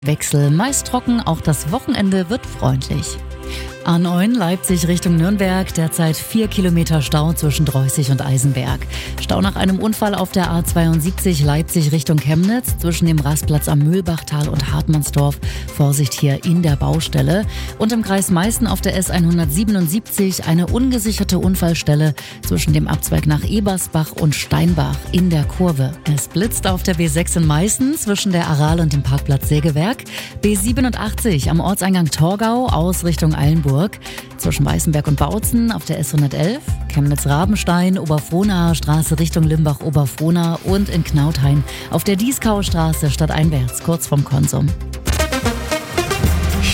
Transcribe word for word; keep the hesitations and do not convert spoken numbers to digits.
Wechsel, meist trocken, auch das Wochenende wird freundlich. A neun Leipzig Richtung Nürnberg, derzeit vier Kilometer Stau zwischen Dreußig und Eisenberg. Stau nach einem Unfall auf der A zweiundsiebzig Leipzig Richtung Chemnitz zwischen dem Rastplatz am Mühlbachtal und Hartmannsdorf. Vorsicht hier in der Baustelle. Und im Kreis Meißen auf der S hundertsiebenundsiebzig eine ungesicherte Unfallstelle zwischen dem Abzweig nach Ebersbach und Steinbach in der Kurve. Es blitzt auf der B sechs in Meißen zwischen der Aral und dem Parkplatz Sägewerk. B siebenundachtzig am Ortseingang Torgau aus Richtung Eilenburg. Zwischen Weißenberg und Bautzen auf der S hundertelf, Chemnitz-Rabenstein, Oberfrohnaer Straße Richtung Limbach-Oberfrohna und in Knauthain auf der Dieskauer Straße stadteinwärts, kurz vom Konsum.